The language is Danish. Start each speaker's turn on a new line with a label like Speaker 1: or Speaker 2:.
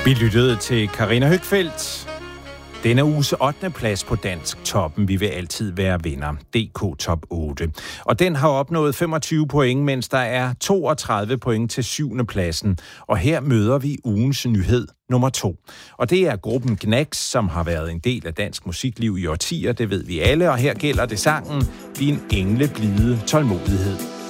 Speaker 1: Vi lyttede til Karina Høgfeldt. Denne uges 8. plads på Dansk Toppen. Vi vil altid være vinder. DK Top 8. Og den har opnået 25 point, mens der er 32 point til 7. pladsen. Og her møder vi ugens nyhed nummer 2. Og det er gruppen Gnags, som har været en del af dansk musikliv i årtier. Det ved vi alle, og her gælder det sangen Din engleblide tålmodighed.